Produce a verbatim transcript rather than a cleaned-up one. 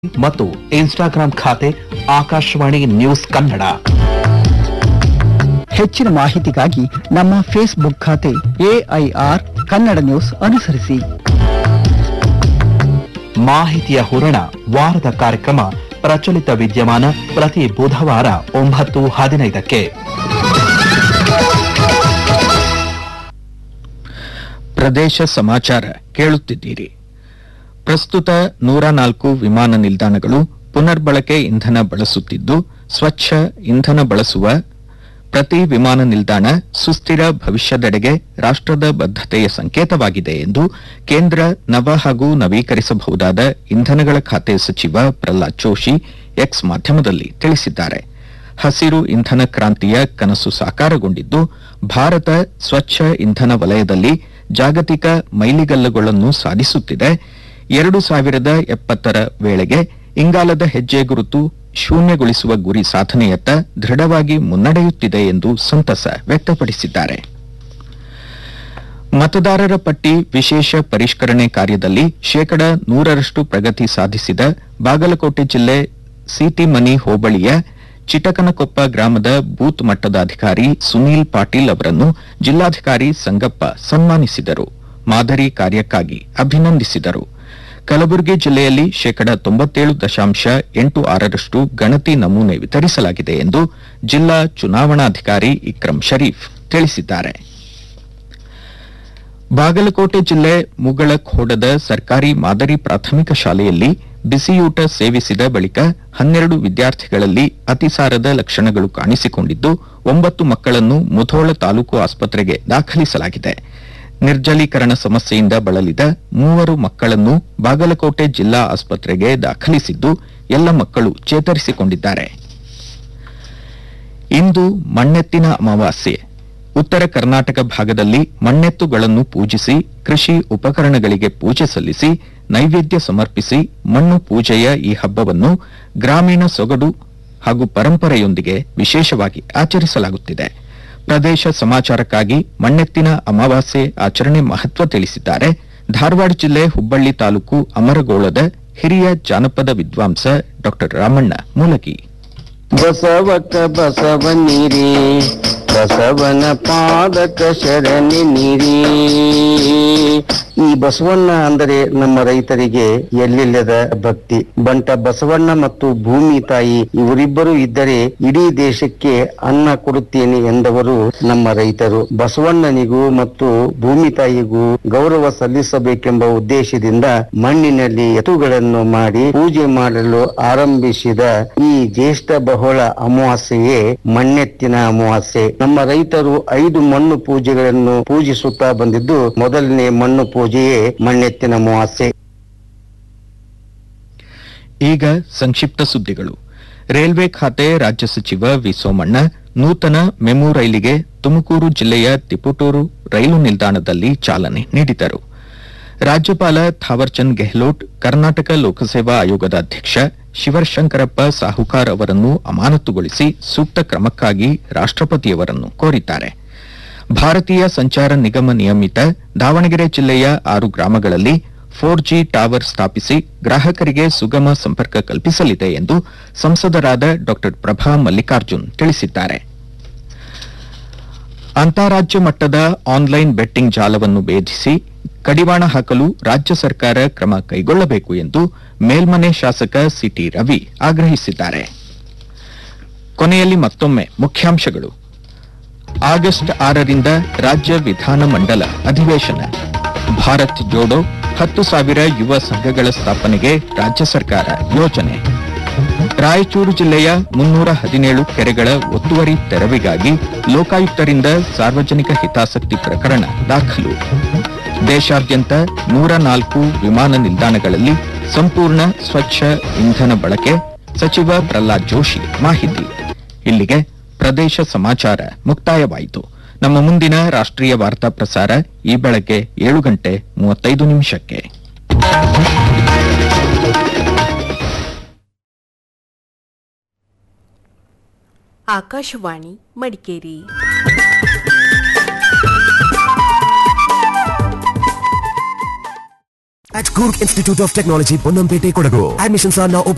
ಮತ್ತು ಇನ್ಸ್ಟಾಗ್ರಾಂ ಖಾತೆ ಆಕಾಶವಾಣಿ ನ್ಯೂಸ್ ಕನ್ನಡ. ಹೆಚ್ಚಿನ ಮಾಹಿತಿಗಾಗಿ ನಮ್ಮ ಫೇಸ್ಬುಕ್ ಖಾತೆ ಎಐಆರ್ ಕನ್ನಡ ನ್ಯೂಸ್ ಅನುಸರಿಸಿ. ಮಾಹಿತಿಯ ಹೂರಣ ವಾರದ ಕಾರ್ಯಕ್ರಮ ಪ್ರಚಲಿತ ವಿದ್ಯಮಾನ ಪ್ರತಿ ಬುಧವಾರ ಒಂಬತ್ತು ಹದಿನೈದಕ್ಕೆ. ಪ್ರದೇಶ ಸಮಾಚಾರ ಕೇಳುತ್ತಿದ್ದೀರಿ. ಪ್ರಸ್ತುತ ನೂರ ನಾಲ್ಕು ವಿಮಾನ ನಿಲ್ದಾಣಗಳು ಪುನರ್ಬಳಕೆ ಇಂಧನ ಬಳಸುತ್ತಿದ್ದು, ಸ್ವಚ್ಛ ಇಂಧನ ಬಳಸುವ ಪ್ರತಿ ವಿಮಾನ ನಿಲ್ದಾಣ ಸುಸ್ಥಿರ ಭವಿಷ್ಯದೆಡೆಗೆ ರಾಷ್ಟ್ರದ ಬದ್ಧತೆಯ ಸಂಕೇತವಾಗಿದೆ ಎಂದು ಕೇಂದ್ರ ನವ ಹಾಗೂ ನವೀಕರಿಸಬಹುದಾದ ಇಂಧನಗಳ ಖಾತೆ ಸಚಿವ ಪ್ರಹ್ಲಾದ್ ಜೋಶಿ ಎಕ್ಸ್ ಮಾಧ್ಯಮದಲ್ಲಿ ತಿಳಿಸಿದ್ದಾರೆ. ಹಸಿರು ಇಂಧನ ಕ್ರಾಂತಿಯ ಕನಸು ಸಾಕಾರಗೊಂಡಿದ್ದು, ಭಾರತ ಸ್ವಚ್ಛ ಇಂಧನ ವಲಯದಲ್ಲಿ ಜಾಗತಿಕ ಮೈಲಿಗಲ್ಲುಗಳನ್ನು ಸಾಧಿಸುತ್ತಿದೆ. ಎರಡು ಸಾವಿರದ ಎಪ್ಪತ್ತರ ವೇಳೆಗೆ ಇಂಗಾಲದ ಹೆಜ್ಜೆ ಗುರುತು ಶೂನ್ಯಗೊಳಿಸುವ ಗುರಿ ಸಾಧನೆಯತ್ತ ದೃಢವಾಗಿ ಮುನ್ನಡೆಯುತ್ತಿದೆ ಎಂದು ಸಂತಸ ವ್ಯಕ್ತಪಡಿಸಿದ್ದಾರೆ. ಮತದಾರರ ಪಟ್ಟಿ ವಿಶೇಷ ಪರಿಷ್ಕರಣೆ ಕಾರ್ಯದಲ್ಲಿ ಶೇಕಡ ನೂರರಷ್ಟು ಪ್ರಗತಿ ಸಾಧಿಸಿದ ಬಾಗಲಕೋಟೆ ಜಿಲ್ಲೆ ಸೀತಿಮನಿ ಹೋಬಳಿಯ ಚಿಟಕನಕೊಪ್ಪ ಗ್ರಾಮದ ಬೂತ್ ಮಟ್ಟದ ಅಧಿಕಾರಿ ಸುನೀಲ್ ಪಾಟೀಲ್ ಅವರನ್ನು ಜಿಲ್ಲಾಧಿಕಾರಿ ಸಂಗಪ್ಪ ಸನ್ಮಾನಿಸಿದರು. ಮಾದರಿ ಕಾರ್ಯಕ್ಕಾಗಿ ಅಭಿನಂದಿಸಿದರು. ಕಲಬುರಗಿ ಜಿಲ್ಲೆಯಲ್ಲಿ ಶೇಕಡ ತೊಂಬತ್ತೇಳು ದಶಾಂಶ ಎಂಟು ಆರರಷ್ಟು ಗಣತಿ ನಮೂನೆ ವಿತರಿಸಲಾಗಿದೆ ಎಂದು ಜಿಲ್ಲಾ ಚುನಾವಣಾಧಿಕಾರಿ ಇಕ್ರಂ ಶರೀಫ್ ತಿಳಿಸಿದ್ದಾರೆ. ಬಾಗಲಕೋಟೆ ಜಿಲ್ಲೆ ಮುಗಳಖೋಡದ ಸರ್ಕಾರಿ ಮಾದರಿ ಪ್ರಾಥಮಿಕ ಶಾಲೆಯಲ್ಲಿ ಬಿಸಿಯೂಟ ಸೇವಿಸಿದ ಬಳಿಕ ಹನ್ನೆರಡು ವಿದ್ಯಾರ್ಥಿಗಳಲ್ಲಿ ಅತಿಸಾರದ ಲಕ್ಷಣಗಳು ಕಾಣಿಸಿಕೊಂಡಿದ್ದು, ಒಂಬತ್ತು ಮಕ್ಕಳನ್ನು ಮುಧೋಳ ತಾಲೂಕು ಆಸ್ಪತ್ರೆಗೆ ದಾಖಲಿಸಲಾಗಿದೆ. ನಿರ್ಜಲೀಕರಣ ಸಮಸ್ಯೆಯಿಂದ ಬಳಲಿದ ಮೂವರು ಮಕ್ಕಳನ್ನು ಬಾಗಲಕೋಟೆ ಜಿಲ್ಲಾ ಆಸ್ಪತ್ರೆಗೆ ದಾಖಲಿಸಿದ್ದು, ಎಲ್ಲ ಮಕ್ಕಳು ಚೇತರಿಸಿಕೊಂಡಿದ್ದಾರೆ. ಇಂದು ಮಣ್ಣೆತ್ತಿನ ಅಮಾವಾಸ್ಯೆ. ಉತ್ತರ ಕರ್ನಾಟಕ ಭಾಗದಲ್ಲಿ ಮಣ್ಣೆತ್ತುಗಳನ್ನು ಪೂಜಿಸಿ, ಕೃಷಿ ಉಪಕರಣಗಳಿಗೆ ಪೂಜೆ ಸಲ್ಲಿಸಿ, ನೈವೇದ್ಯ ಸಮರ್ಪಿಸಿ ಮಣ್ಣು ಪೂಜೆಯ ಈ ಹಬ್ಬವನ್ನು ಗ್ರಾಮೀಣ ಸೊಗಡು ಹಾಗೂ ಪರಂಪರೆಯೊಂದಿಗೆ ವಿಶೇಷವಾಗಿ ಆಚರಿಸಲಾಗುತ್ತಿದೆ. ಪ್ರದೇಶ ಸಮಾಚಾರಕ್ಕಾಗಿ ಮಣ್ಣೆತ್ತಿನ ಅಮಾವಾಸ್ಯೆ ಆಚರಣೆ ಮಹತ್ವ ತಿಳಿಸಿದ್ದಾರೆ ಧಾರವಾಡ ಜಿಲ್ಲೆ ಹುಬ್ಬಳ್ಳಿ ತಾಲೂಕು ಅಮರಗೋಳದ ಹಿರಿಯ ಜಾನಪದ ವಿದ್ವಾಂಸ ಡಾ ರಾಮಣ್ಣ ಮೂಲಗಿ. ಬಸವಕ ಬಸವನಿರಿ ಬಸವನ ಪಾದಕ ಶರಣಿ ನೀರಿ. ಈ ಬಸವಣ್ಣ ಅಂದರೆ ನಮ್ಮ ರೈತರಿಗೆ ಎಲ್ಲಿಲ್ಲದ ಭಕ್ತಿ. ಬಂಟ ಬಸವಣ್ಣ ಮತ್ತು ಭೂಮಿ ತಾಯಿ ಇವರಿಬ್ಬರು ಇದ್ದರೆ ಇಡೀ ದೇಶಕ್ಕೆ ಅನ್ನ ಕೊಡುತ್ತೇನೆ ಎಂದವರು ನಮ್ಮ ರೈತರು. ಬಸವಣ್ಣನಿಗೂ ಮತ್ತು ಭೂಮಿ ತಾಯಿಗೂ ಗೌರವ ಸಲ್ಲಿಸಬೇಕೆಂಬ ಉದ್ದೇಶದಿಂದ ಮಣ್ಣಿನಲ್ಲಿ ಎತ್ತುಗಳನ್ನು ಮಾಡಿ ಪೂಜೆ ಮಾಡಲು ಆರಂಭಿಸಿದ ಈ ಜ್ಯೇಷ್ಠ ಬಹುಳ ಅಮಾವಾಸ್ಯೆಯೇ ಮಣ್ಣೆತ್ತಿನ ಅಮಾವಾಸ್ಯೆ. ನಮ್ಮ ರೈತರು ಐದು ಮಣ್ಣು ಪೂಜೆಗಳನ್ನು ಪೂಜಿಸುತ್ತಾ ಬಂದಿದ್ದು, ಮೊದಲನೇ ಮಣ್ಣು ಪೂಜೆಯೇ ಮಣ್ಣೆತ್ತಿನ ಅಮಾವಾಸ್ಯೆ. ಈಗ ಸಂಕ್ಷಿಪ್ತ ಸುದ್ದಿಗಳು. ರೈಲ್ವೆ ಖಾತೆ ರಾಜ್ಯ ಸಚಿವ ವಿ ಸೋಮಣ್ಣ ನೂತನ ಮೆಮು ರೈಲಿಗೆ ತುಮಕೂರು ಜಿಲ್ಲೆಯ ತಿಪಟೂರು ರೈಲು ನಿಲ್ದಾಣದಲ್ಲಿ ಚಾಲನೆ ನೀಡಿದರು. ರಾಜ್ಯಪಾಲ ಥಾವರ್ಚಂದ್ ಗೆಹ್ಲೋಟ್ ಕರ್ನಾಟಕ ಲೋಕಸೇವಾ ಆಯೋಗದ ಅಧ್ಯಕ್ಷ ಶಿವಶಂಕರಪ್ಪ ಸಾಹುಕಾರ್ ಅವರನ್ನು ಅಮಾನತುಗೊಳಿಸಿ ಸೂಕ್ತ ಕ್ರಮಕ್ಕಾಗಿ ರಾಷ್ಟ್ರಪತಿಯವರನ್ನು ಕೋರಿದ್ದಾರೆ. ಭಾರತೀಯ ಸಂಚಾರ ನಿಗಮ ನಿಯಮಿತ ದಾವಣಗೆರೆ ಜಿಲ್ಲೆಯ ಆರು ಗ್ರಾಮಗಳಲ್ಲಿ ಫೋರ್ ಜಿ ಟವರ್ ಸ್ಥಾಪಿಸಿ ಗ್ರಾಹಕರಿಗೆ ಸುಗಮ ಸಂಪರ್ಕ ಕಲ್ಪಿಸಲಿದೆ ಎಂದು ಸಂಸದರಾದ ಡಾ ಪ್ರಭಾ ಮಲ್ಲಿಕಾರ್ಜುನ್ ತಿಳಿಸಿದ್ದಾರೆ. ಅಂತಾರಾಜ್ಯ ಮಟ್ಟದ ಆನ್ಲೈನ್ ಬೆಟ್ಟಿಂಗ್ ಜಾಲವನ್ನು ಭೇದಿಸಿ ಕಡಿವಾಣ ಹಾಕಲು ರಾಜ್ಯ ಸರ್ಕಾರ ಕ್ರಮ ಕೈಗೊಳ್ಳಬೇಕು ಎಂದು ಮೇಲ್ಮನೆ ಶಾಸಕ ಸಿಟಿ ರವಿ ಆಗ್ರಹಿಸಿದ್ದಾರೆ. ಕೊನೆಯಲ್ಲಿ ಮತ್ತೊಮ್ಮೆ ಮುಖ್ಯಾಂಶಗಳು. ಆಗಸ್ಟ್ ಆರರಿಂದ ರಾಜ್ಯ ವಿಧಾನಮಂಡಲ ಅಧಿವೇಶನ. ಭಾರತ್ ಜೋಡೋ ಹತ್ತು ಸಾವಿರ ಯುವ ಸಂಘಗಳ ಸ್ಥಾಪನೆಗೆ ರಾಜ್ಯ ಸರ್ಕಾರ ಯೋಜನೆ. ರಾಯಚೂರು ಜಿಲ್ಲೆಯ ಮುನ್ನೂರ ಹದಿನೇಳು ಕೆರೆಗಳ ಒತ್ತುವರಿ ತೆರವಿಗಾಗಿ ಲೋಕಾಯುಕ್ತರಿಂದ ಸಾರ್ವಜನಿಕ ಹಿತಾಸಕ್ತಿ ಪ್ರಕರಣ ದಾಖಲು. ದೇಶಾದ್ಯಂತ ನೂರ ನಾಲ್ಕು ವಿಮಾನ ನಿಲ್ದಾಣಗಳಲ್ಲಿ ಸಂಪೂರ್ಣ ಸ್ವಚ್ಛ ಇಂಧನ ಬಳಕೆ, ಸಚಿವ ಪ್ರಹ್ಲಾದ್ ಜೋಶಿ ಮಾಹಿತಿ. ಇಲ್ಲಿಗೆ ಪ್ರದೇಶ ಸಮಾಚಾರ ಮುಕ್ತಾಯವಾಯಿತು. ನಮ್ಮ ಮುಂದಿನ ರಾಷ್ಟ್ರೀಯ ವಾರ್ತಾ ಪ್ರಸಾರ ಈ ಬೆಳಗ್ಗೆ ಏಳು ಗಂಟೆ ಮೂವತ್ತೈದು ನಿಮಿಷಕ್ಕೆ. Akashvani Madikeri. At Kurk Institute of Technology, Ponnambete, Kodagu. Admissions are now open.